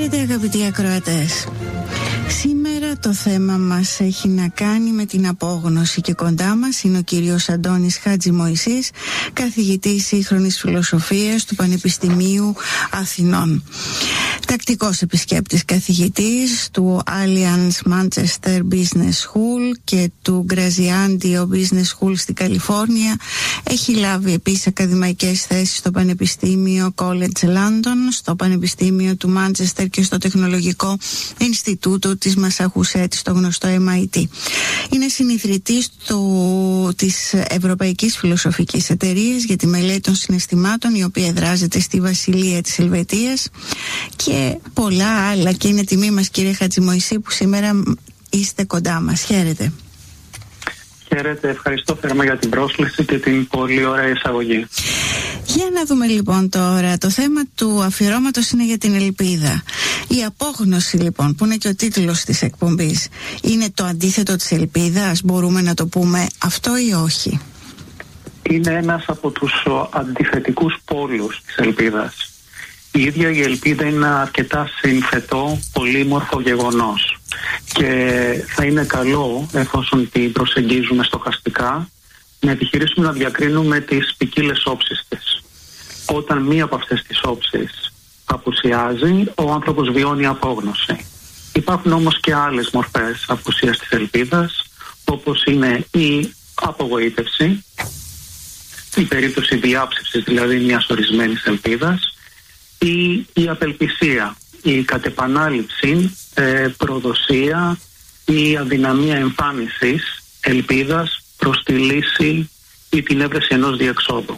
Χαίρετε αγαπητοί ακροατές. Σήμερα το θέμα μας έχει να κάνει με την απόγνωση και κοντά μας είναι ο κύριος Αντώνης Χατζημωυσής, καθηγητής σύγχρονης φιλοσοφίας του Πανεπιστημίου Αθηνών. Τακτικός επισκέπτης καθηγητής του Alliance Manchester Business School και του Graziandio Business School στην Καλιφόρνια. Έχει λάβει επίσης ακαδημαϊκές θέσεις στο Πανεπιστήμιο College London, στο Πανεπιστήμιο του Manchester και στο Τεχνολογικό Ινστιτούτο της Μασαχουσέτης, στο γνωστό MIT. Είναι συνιδρυτής της Ευρωπαϊκής Φιλοσοφικής Εταιρείας για τη Μελέτη των Συναισθημάτων, η οποία εδράζεται στη Βασιλεία της Ελβετίας, και πολλά άλλα, και είναι τιμή μας, κύριε Χατζημωυσή, που σήμερα είστε κοντά μας. Χαίρετε. Χαίρετε, ευχαριστώ θερμά για την πρόσκληση και την πολύ ωραία εισαγωγή. Για να δούμε λοιπόν τώρα, το θέμα του αφιερώματος είναι για την ελπίδα. Η απόγνωση λοιπόν, που είναι και ο τίτλος της εκπομπής, είναι το αντίθετο της ελπίδας, μπορούμε να το πούμε αυτό ή όχι? Είναι ένας από τους αντιθετικούς πόλους της ελπίδας. Η ίδια η ελπίδα είναι ένα αρκετά σύνθετο, πολύμορφο γεγονός και θα είναι καλό, εφόσον την προσεγγίζουμε στοχαστικά, να επιχειρήσουμε να διακρίνουμε τις ποικίλες όψεις της. Όταν μία από αυτές τις όψεις απουσιάζει, ο άνθρωπος βιώνει απόγνωση. Υπάρχουν όμως και άλλες μορφές απουσίας της ελπίδας, όπως είναι η απογοήτευση, η περίπτωση διάψευσης δηλαδή μιας ορισμένης ελπίδας, ή η απελπισία, η κατ' επανάληψη προδοσία ή αδυναμία εμφάνισης ελπίδας προς τη λύση ή την έβρεση ενός διεξόδου.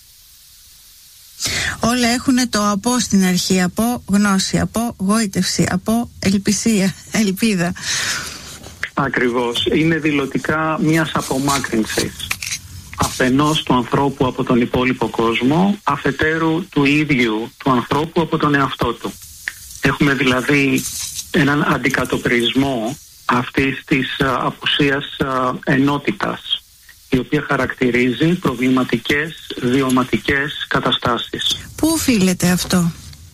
Όλα έχουν το από στην αρχή, από γνώση, από γοήτευση, από ελπισία, ελπίδα. Ακριβώς, είναι δηλωτικά μιας απομάκρυνσης. Αφενός του ανθρώπου από τον υπόλοιπο κόσμο, αφετέρου του ίδιου του ανθρώπου από τον εαυτό του. Έχουμε δηλαδή έναν αντικατοπτρισμό αυτής της απουσίας ενότητας, η οποία χαρακτηρίζει προβληματικές βιωματικές καταστάσεις. Πού οφείλεται αυτό?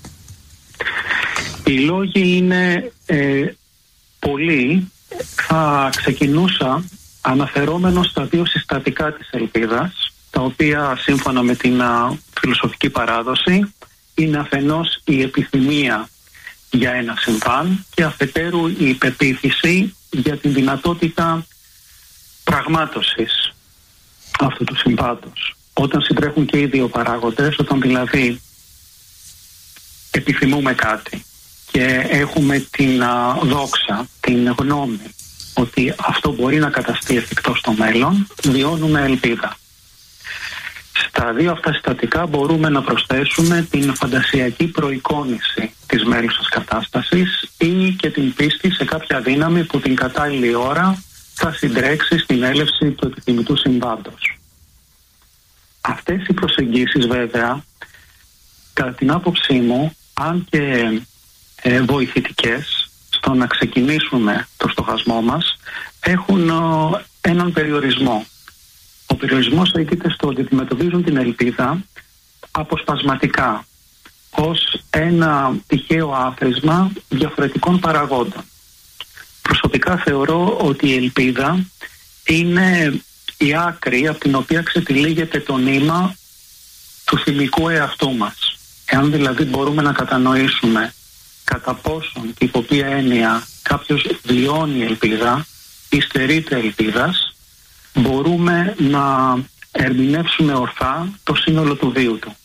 Οι λόγοι είναι πολλοί. Θα ξεκινούσα αναφερόμενος στα δύο συστατικά της ελπίδας, τα οποία σύμφωνα με την φιλοσοφική παράδοση είναι αφενός η επιθυμία για ένα συμβάν και αφετέρου η υπεποίθηση για την δυνατότητα πραγμάτωσης αυτού του συμβάντος. Όταν συντρέχουν και οι δύο παράγοντες, όταν δηλαδή επιθυμούμε κάτι και έχουμε την δόξα, την γνώμη ότι αυτό μπορεί να καταστεί εφικτό στο μέλλον, βιώνουμε ελπίδα. Στα δύο αυτά συστατικά μπορούμε να προσθέσουμε την φαντασιακή προεικόνηση της μέλουσας κατάστασης ή και την πίστη σε κάποια δύναμη που την κατάλληλη ώρα θα συντρέξει στην έλευση του επιθυμητού συμβάντος. Αυτές οι προσεγγίσεις βέβαια, κατά την άποψή μου, αν και βοηθητικές στο να ξεκινήσουμε το στοχασμό μας, έχουν έναν περιορισμό. Ο περιορισμός έγκυται στο ότι αντιμετωπίζουν την ελπίδα αποσπασματικά, ως ένα τυχαίο άθροισμα διαφορετικών παραγόντων. Προσωπικά θεωρώ ότι η ελπίδα είναι η άκρη από την οποία ξετυλίγεται το νήμα του θυμικού εαυτού μας. Εάν δηλαδή μπορούμε να κατανοήσουμε κατά πόσον και υπό ποια έννοια κάποιος βιώνει ελπίδα ή στερείται ελπίδας, μπορούμε να ερμηνεύσουμε ορθά το σύνολο του βίου του.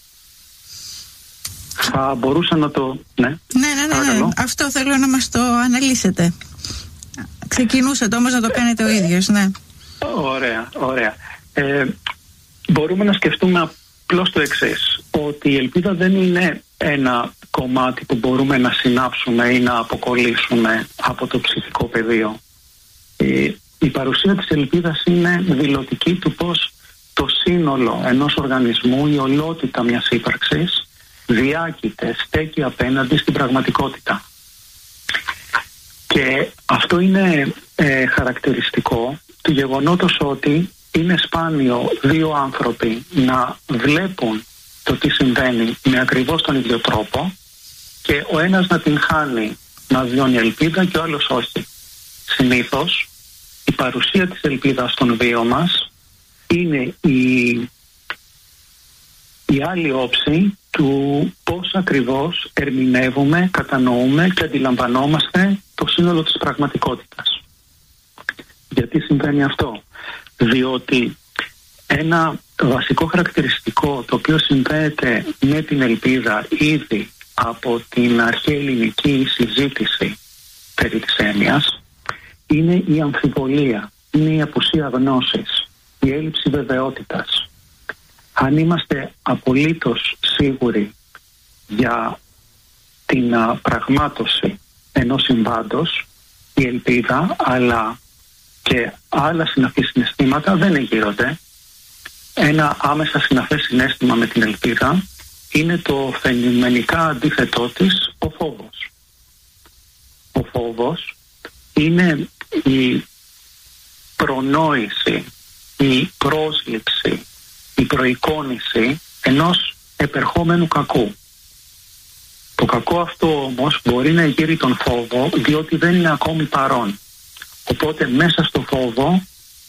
Θα μπορούσα να το... Ναι. Αυτό θέλω να μας το αναλύσετε. Ξεκινούσατε όμως να το κάνετε ο ίδιος, ναι. Ωραία. Μπορούμε να σκεφτούμε απλώς το εξής, ότι η ελπίδα δεν είναι ένα κομμάτι που μπορούμε να συνάψουμε ή να αποκολλήσουμε από το ψυχικό πεδίο. Η παρουσία της ελπίδας είναι δηλωτική του πως το σύνολο ενός οργανισμού, η ολότητα μιας ύπαρξης, διάκειται, στέκει απέναντι στην πραγματικότητα. Και αυτό είναι χαρακτηριστικό του γεγονότος ότι είναι σπάνιο δύο άνθρωποι να βλέπουν το τι συμβαίνει με ακριβώς τον ίδιο τρόπο και ο ένας να την χάνει, να βιώνει ελπίδα και ο άλλος όχι. Συνήθως η παρουσία της ελπίδας στον βίο μας είναι η άλλη όψη του πώς ακριβώς ερμηνεύουμε, κατανοούμε και αντιλαμβανόμαστε το σύνολο της πραγματικότητας. Γιατί συμβαίνει αυτό? Διότι ένα βασικό χαρακτηριστικό το οποίο συνδέεται με την ελπίδα ήδη από την αρχαία ελληνική συζήτηση περί της έννοιας είναι η αμφιβολία, είναι η απουσία γνώσης, η έλλειψη βεβαιότητας. Αν είμαστε απολύτως σίγουροι για την πραγμάτωση ενός συμβάντος, η ελπίδα αλλά και άλλα συναφή συναισθήματα δεν εγείρονται. Ένα άμεσα συναφές συναίσθημα με την ελπίδα είναι το φαινομενικά αντίθετό της, ο φόβος. Ο φόβος είναι η προνόηση, η πρόσληψη, η προεικόνηση ενός επερχόμενου κακού. Το κακό αυτό όμως μπορεί να εγείρει τον φόβο διότι δεν είναι ακόμη παρόν. Οπότε μέσα στο φόβο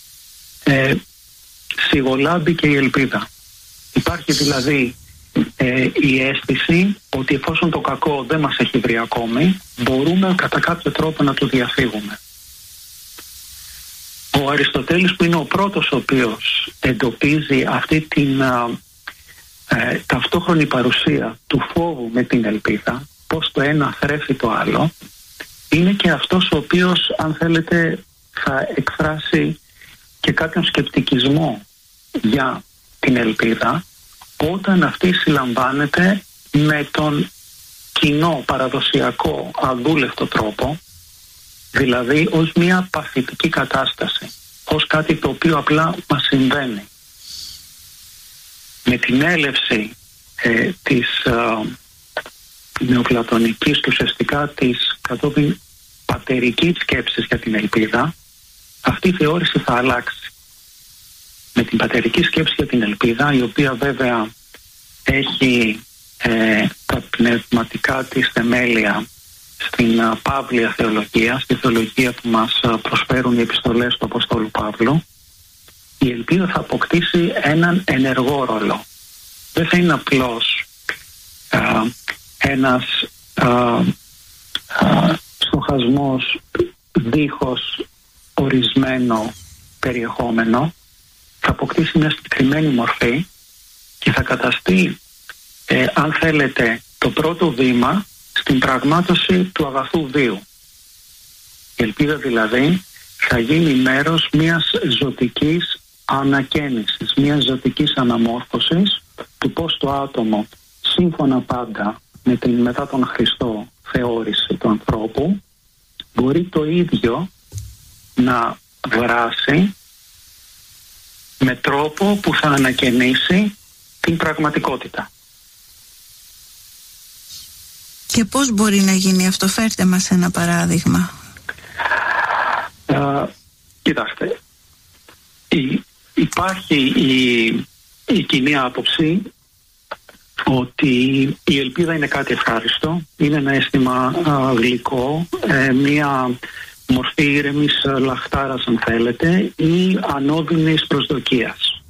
σιγολάμπει και η ελπίδα. Υπάρχει δηλαδή η αίσθηση ότι εφόσον το κακό δεν μας έχει βρει ακόμη, μπορούμε κατά κάποιο τρόπο να το διαφύγουμε. Ο Αριστοτέλης, που είναι ο πρώτος ο οποίος εντοπίζει αυτή την ταυτόχρονη παρουσία του φόβου με την ελπίδα, πώς το ένα θρέφει το άλλο, είναι και αυτός ο οποίος, αν θέλετε, θα εκφράσει και κάποιον σκεπτικισμό για την ελπίδα όταν αυτή συλλαμβάνεται με τον κοινό, παραδοσιακό, αδούλευτο τρόπο, δηλαδή ως μια παθητική κατάσταση, ως κάτι το οποίο απλά μας συμβαίνει. Με την έλευση της νεοπλατωνικής και ουσιαστικά της κατόπιν πατερικής σκέψης για την ελπίδα, αυτή η θεώρηση θα αλλάξει. Με την πατερική σκέψη για την ελπίδα, η οποία βέβαια έχει τα πνευματικά της θεμέλια στην παύλια θεολογία, στη θεολογία που μας προσφέρουν οι επιστολές του Αποστόλου Παύλου, η ελπίδα θα αποκτήσει έναν ενεργό ρόλο. Δεν θα είναι απλώς ένας στοχασμός δίχως ορισμένο περιεχόμενο, θα αποκτήσει μια συγκεκριμένη μορφή και θα καταστεί, αν θέλετε, το πρώτο βήμα στην πραγμάτωση του αγαθού βίου. Η ελπίδα δηλαδή θα γίνει μέρος μιας ζωτικής ανακαίνησης, μιας ζωτικής αναμόρφωσης του πώς το άτομο, σύμφωνα πάντα με την μετά τον Χριστό θεώρηση του ανθρώπου, μπορεί το ίδιο να δράσει με τρόπο που θα ανακαινήσει την πραγματικότητα. Και πώς μπορεί να γίνει αυτό? Φέρτε μας ένα παράδειγμα. Κοιτάξτε, υπάρχει η κοινή άποψη ότι η ελπίδα είναι κάτι ευχάριστο, είναι ένα αίσθημα γλυκό, μια μορφή ήρεμης λαχτάρας αν θέλετε ή ανώδυνης προσδοκίας.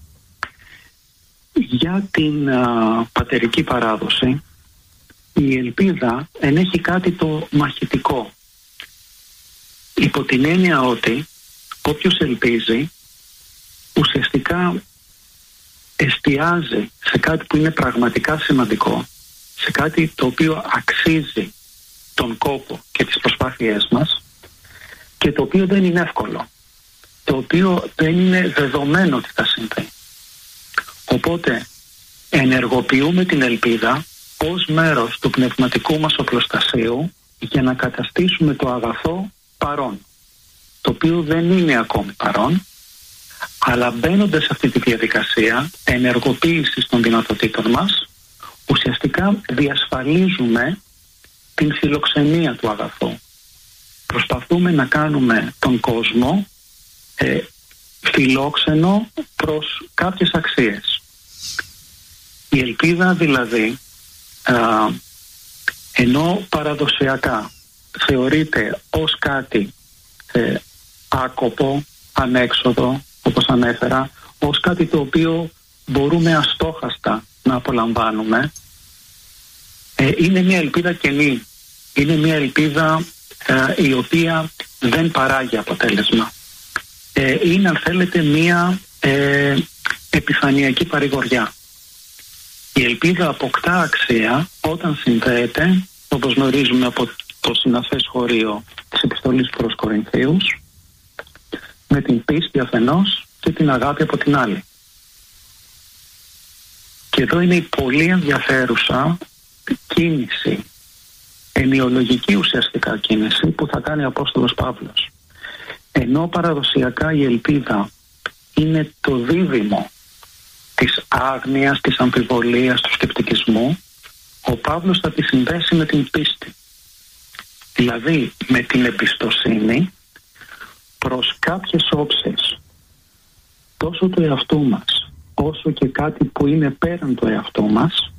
Για την πατερική παράδοση η ελπίδα ενέχει κάτι το μαχητικό, υπό την έννοια ότι όποιος ελπίζει ουσιαστικά εστιάζει σε κάτι που είναι πραγματικά σημαντικό, σε κάτι το οποίο αξίζει τον κόπο και τις προσπάθειές μας και το οποίο δεν είναι εύκολο, το οποίο δεν είναι δεδομένο ότι θα συμβεί. Οπότε ενεργοποιούμε την ελπίδα ως μέρος του πνευματικού μας οπλοστασίου για να καταστήσουμε το αγαθό παρόν, το οποίο δεν είναι ακόμη παρόν, αλλά μπαίνοντας σε αυτή τη διαδικασία ενεργοποίησης των δυνατοτήτων μας, ουσιαστικά διασφαλίζουμε την φιλοξενία του αγαθού. Προσπαθούμε να κάνουμε τον κόσμο φιλόξενο προς κάποιες αξίες. Η ελπίδα δηλαδή Ενώ παραδοσιακά θεωρείται ως κάτι άκοπο, ανέξοδο, όπως ανέφερα, ως κάτι το οποίο μπορούμε αστόχαστα να απολαμβάνουμε, είναι μια ελπίδα κενή. Είναι μια ελπίδα η οποία δεν παράγει αποτέλεσμα. Είναι, αν θέλετε, μια επιφανειακή παρηγοριά. Η ελπίδα αποκτά αξία όταν συνδέεται, όπως γνωρίζουμε από το συναφές χωρίο της επιστολής προς Κορινθίους, με την πίστη αφενός και την αγάπη από την άλλη. Και εδώ είναι η πολύ ενδιαφέρουσα κίνηση, ενιολογική ουσιαστικά κίνηση που θα κάνει ο Απόστολος Παύλος. Ενώ παραδοσιακά η ελπίδα είναι το δίδυμο της άγνοιας, της αμφιβολίας, του σκεπτικισμού, ο Παύλος θα τη συνδέσει με την πίστη. Δηλαδή με την εμπιστοσύνη προς κάποιες όψεις, τόσο του εαυτού μας όσο και κάτι που είναι πέραν του εαυτού μας,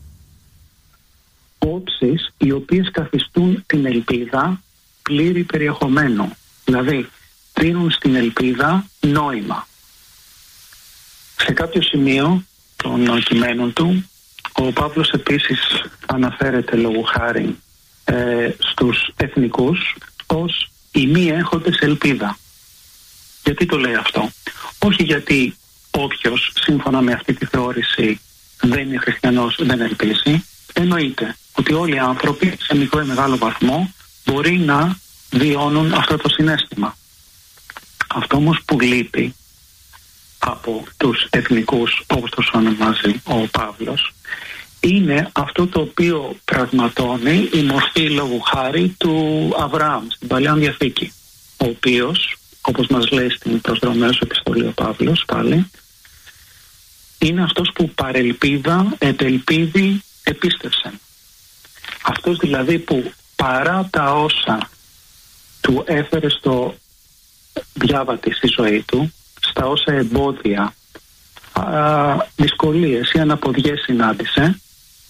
όψεις οι οποίες καθιστούν την ελπίδα πλήρη περιεχομένου, δηλαδή δίνουν στην ελπίδα νόημα. Σε κάποιο σημείο των κειμένων του, ο Παύλος επίσης αναφέρεται λόγου χάρη στους εθνικούς ως οι μη έχοντες ελπίδα. Γιατί το λέει αυτό? Όχι γιατί όποιος σύμφωνα με αυτή τη θεώρηση δεν είναι χριστιανός δεν ελπίζει. Εννοείται ότι όλοι οι άνθρωποι σε μικρό ή μεγάλο βαθμό μπορεί να βιώνουν αυτό το συναίσθημα. Αυτό όμως που λείπει από τους εθνικούς, όπως τους ονομάζει ο Παύλος, είναι αυτό το οποίο πραγματώνει η μορφή λόγου χάρη του Αβραάμ στην Παλαιά Διαθήκη, ο οποίος, όπως μας λέει στην προς Ρωμαίους επιστολή ο Παύλος πάλι, είναι αυτός που παρελπίδα, επελπίδη, επίστευσε. Αυτός δηλαδή που παρά τα όσα του έφερε στο διάβατη στη ζωή του, στα όσα εμπόδια, δυσκολίες ή αναποδιές συνάντησε,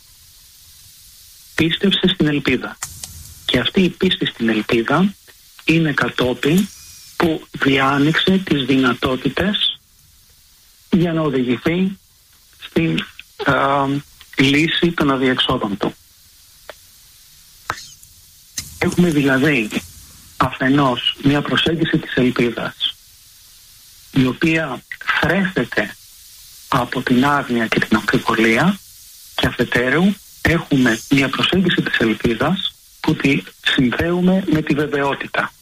πίστευσε στην ελπίδα. Και αυτή η πίστη στην ελπίδα είναι κατόπιν που διάνοιξε τις δυνατότητες για να οδηγηθεί στην λύση των αδιεξόδων του. Έχουμε δηλαδή αφενός μια προσέγγιση της ελπίδας, η οποία θρέφεται από την άγνοια και την αμφιβολία, και αφετέρου έχουμε μια προσέγγιση της ελπίδας που τη συνδέουμε με τη βεβαιότητα.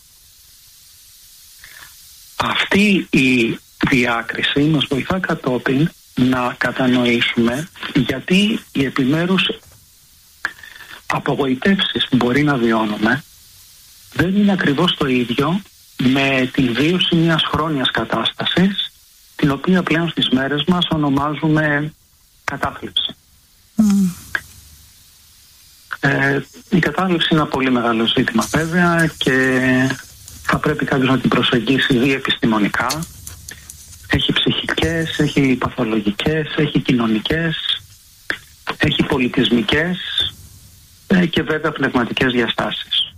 Αυτή η διάκριση μας βοηθά κατόπιν να κατανοήσουμε γιατί οι επιμέρους απογοητεύσεις που μπορεί να βιώνουμε δεν είναι ακριβώς το ίδιο με την βίωση μιας χρόνιας κατάστασης, την οποία πλέον στις μέρες μας ονομάζουμε κατάθλιψη. Η κατάθλιψη είναι ένα πολύ μεγάλο ζήτημα βέβαια και θα πρέπει κάποιος να την προσεγγίσει διεπιστημονικά. Έχει ψυχικές, έχει παθολογικές, έχει κοινωνικές, έχει πολιτισμικές και βέβαια πνευματικές διαστάσεις.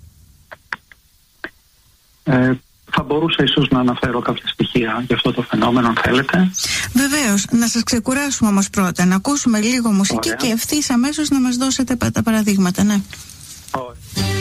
Θα μπορούσα ίσως να αναφέρω κάποια στοιχεία για αυτό το φαινόμενο, αν θέλετε. Βεβαίως. Να σας ξεκουράσουμε όμως πρώτα, να ακούσουμε λίγο μουσική. Ωραία. Και ευθύς αμέσως να μας δώσετε τα παραδείγματα, ναι. Ωραία.